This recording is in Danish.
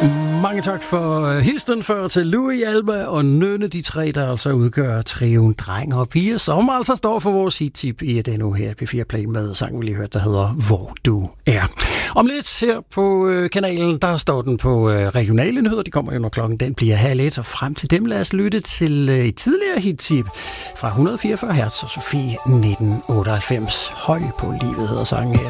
Mange tak for hilsen før til Louis, Alba og Nønne, de tre, der altså udgør trioen Dreng og Piger, som altså står for vores hit-tip i den nu her P4 Play med sangen, vi lige hørte, der hedder Hvor du er. Om lidt her på kanalen, der står den på regionale nyheder. De kommer jo, når klokken den bliver 12:30, og frem til dem lad os lytte til et tidligere hit-tip fra 144 Hz og Sofie 1998. Høj på livet hedder sangen her.